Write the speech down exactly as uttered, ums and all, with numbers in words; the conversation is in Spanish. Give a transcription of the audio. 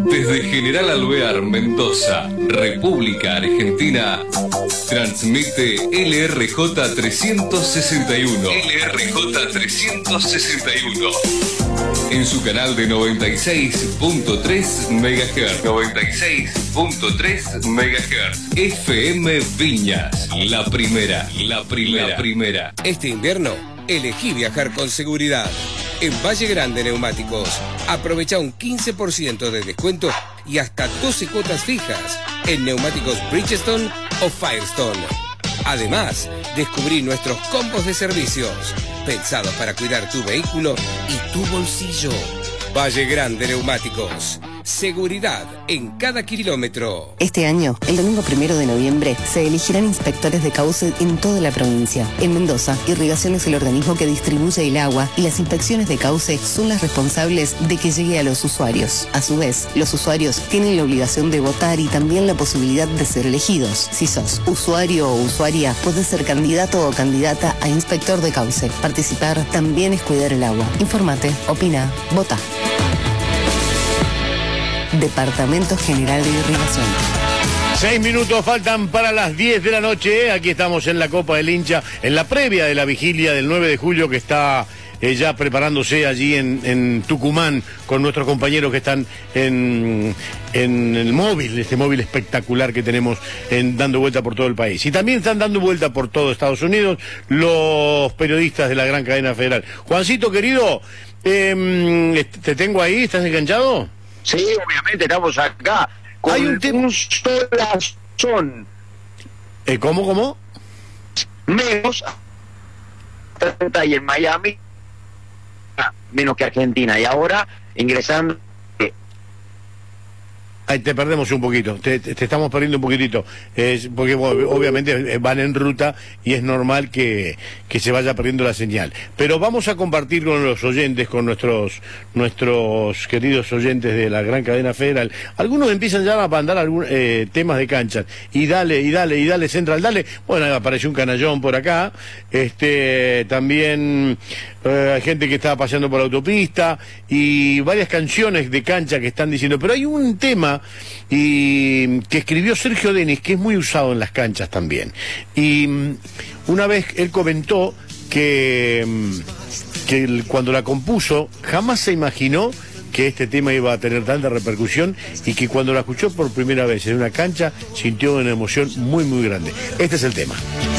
Desde General Alvear, Mendoza, República Argentina, transmite L R J trescientos sesenta y uno. L R J trescientos sesenta y uno. En su canal de noventa y seis punto tres megahertz. noventa y seis punto tres megahertz. F M Viñas, la primera, la primera, la primera. Este invierno, elegí viajar con seguridad. En Valle Grande Neumáticos, aprovecha un quince por ciento de descuento y hasta doce cuotas fijas en neumáticos Bridgestone o Firestone. Además, descubrí nuestros combos de servicios, pensados para cuidar tu vehículo y tu bolsillo. Valle Grande Neumáticos. Seguridad en cada kilómetro. Este año, el domingo primero de noviembre, se elegirán inspectores de cauce en toda la provincia. En Mendoza, Irrigación es el organismo que distribuye el agua y las inspecciones de cauce son las responsables de que llegue a los usuarios. A su vez, los usuarios tienen la obligación de votar y también la posibilidad de ser elegidos. Si sos usuario o usuaria, podés ser candidato o candidata a inspector de cauce. Participar también es cuidar el agua. Informate, opina, vota. Departamento General de Irrigación. Seis minutos faltan para las diez de la noche. Aquí estamos en la Copa del Hincha, en la previa de la vigilia del nueve de julio que está eh, ya preparándose allí en, en Tucumán con nuestros compañeros que están en, en el móvil, este móvil espectacular que tenemos en, dando vuelta por todo el país. Y también están dando vuelta por todo Estados Unidos los periodistas de la gran cadena federal. Juancito, querido, eh, ¿te tengo ahí? ¿Estás enganchado? Sí, obviamente, estamos acá con Hay un, un solazón. ¿Eh, ¿Cómo, cómo? Menos y en Miami, menos que Argentina. Y ahora ingresando. Ahí te perdemos un poquito, te, te, te estamos perdiendo un poquitito, eh, porque bueno, obviamente van en ruta y es normal que, que se vaya perdiendo la señal. Pero vamos a compartir con los oyentes, con nuestros nuestros queridos oyentes de la gran cadena federal. Algunos empiezan ya a mandar algún, eh, temas de cancha. Y dale, y dale, y dale, Central, dale. Bueno, ahí apareció un canallón por acá. Este, también eh, hay gente que está paseando por la autopista y varias canciones de cancha que están diciendo. Pero hay un tema y que escribió Sergio Denis, que es muy usado en las canchas también. Y una vez él comentó que, que él, cuando la compuso, jamás se imaginó que este tema iba a tener tanta repercusión y que cuando la escuchó por primera vez en una cancha sintió una emoción muy muy grande. Este es el tema.